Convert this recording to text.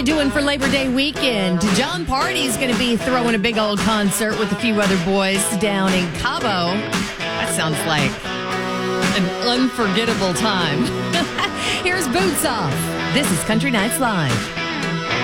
Doing for Labor Day weekend. John Party's going to be throwing a big old concert with a few other boys down in Cabo. That sounds like an unforgettable time. Here's Boots Off. This is Country Nights Live.